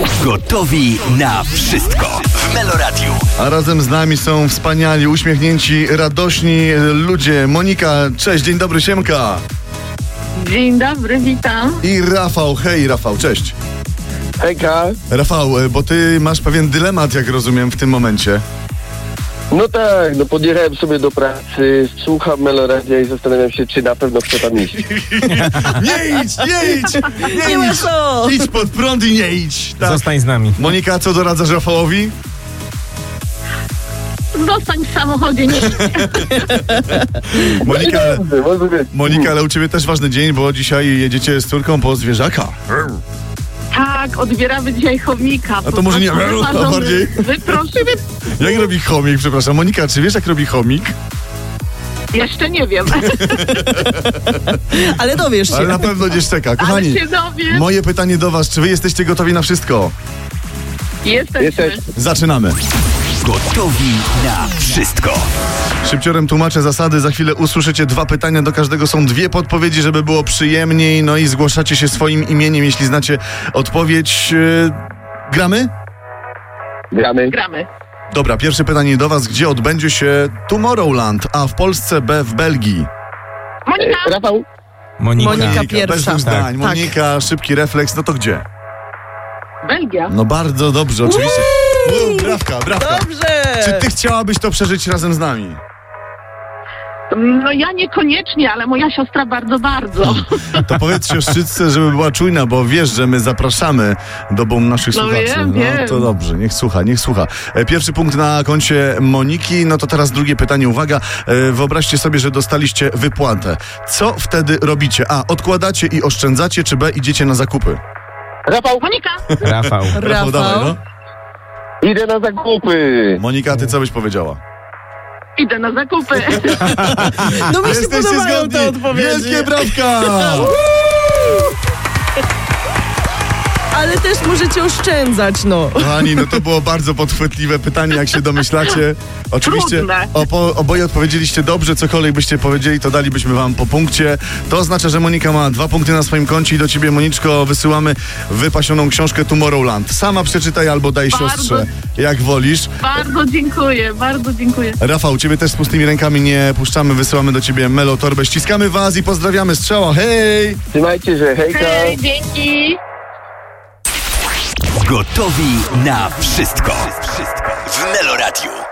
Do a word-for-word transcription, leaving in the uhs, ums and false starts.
Gotowi na wszystko w Meloradiu. A razem z nami są wspaniali, uśmiechnięci, radośni ludzie. Monika, cześć, dzień dobry, siemka. Dzień dobry, witam. I Rafał, hej Rafał, cześć. Hejka. Rafał, bo ty masz pewien dylemat, jak rozumiem, w tym momencie. No tak, no podjechałem sobie do pracy, słucham Meloradia i zastanawiam się, czy na pewno chcę tam iść. Nie idź, nie idź, nie, Nie ma idź. co. Idź pod prąd i nie idź. Tak. Zostań z nami. Monika, co doradzasz Rafałowi? Zostań w samochodzie, nie Monika, Dobrze, może być. Monika, ale u ciebie też ważny dzień, bo dzisiaj jedziecie z córką po zwierzaka. Tak, odbieramy dzisiaj chomika. A to może nie- Wyparzony, a bardziej- Wyproszony. Jak robi chomik, przepraszam. Monika, czy wiesz, jak robi chomik? Jeszcze nie wiem, Ale dowiesz się. Ale na pewno nie szczeka. ale Kochani, się dowiem. moje pytanie do was, czy wy jesteście gotowi na wszystko? Jesteśmy. Jesteś. Zaczynamy. Gotowi na wszystko. Szybciorem tłumaczę zasady, za chwilę usłyszycie dwa pytania, do każdego są dwie podpowiedzi, żeby było przyjemniej, no i zgłaszacie się swoim imieniem, jeśli znacie odpowiedź. Yy, gramy? Gramy. Gramy. Dobra, pierwsze pytanie do was, gdzie odbędzie się Tomorrowland, A w Polsce, B w Belgii? Monika, E, Rafał? Monika Monika. Monika, pierwsza. bez dwóch zdań. Tak. Monika, szybki refleks, no to gdzie? Belgia. No bardzo dobrze, oczywiście. Uuu, brawka, brawka. Dobrze. Czy ty chciałabyś to przeżyć razem z nami? No ja niekoniecznie, ale moja siostra bardzo, bardzo. To powiedz siostrzycce, żeby była czujna, bo wiesz, że my zapraszamy do boom naszych No słuchaczy. wiem, no wiem. to dobrze, niech słucha, niech słucha. E, Pierwszy punkt na koncie Moniki, no to teraz drugie pytanie, uwaga. E, Wyobraźcie sobie, że dostaliście wypłatę. Co wtedy robicie? A, odkładacie i oszczędzacie, czy B, idziecie na zakupy? Rafał? Monika, Rafał. Rafał. dawaj, no. Idę na zakupy. Monika, ty co byś powiedziała? idę na zakupy. No mi się Jesteście podobają zgodni. te odpowiedzi. Wielkie brawka! Ale też możecie oszczędzać, no. Kochani, no to było bardzo podchwytliwe pytanie, jak się domyślacie. Oczywiście Trudne. opo- oboje odpowiedzieliście dobrze, cokolwiek byście powiedzieli, to dalibyśmy wam po punkcie. To oznacza, że Monika ma dwa punkty na swoim koncie i do ciebie, Moniczko, wysyłamy wypasioną książkę Tomorrowland. Sama przeczytaj albo daj Bardzo. siostrze, jak wolisz. Bardzo dziękuję, bardzo dziękuję. Rafał, ciebie też z pustymi rękami nie puszczamy, wysyłamy do ciebie Melo Torbę. Ściskamy was i pozdrawiamy. Strzała, hej! Trzymajcie się, hejka. Hej, dzięki. Gotowi na wszystko w Meloradiu.